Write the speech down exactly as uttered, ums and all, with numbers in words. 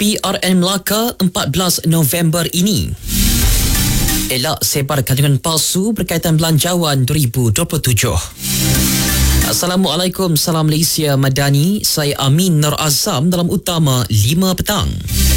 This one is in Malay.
P R N Melaka empat belas November ini. Elak sebar kandungan palsu berkaitan belanjawan dua ribu dua puluh tujuh. Assalamualaikum, salam Malaysia Madani. Saya Amin Nur Azam dalam Utama lima petang.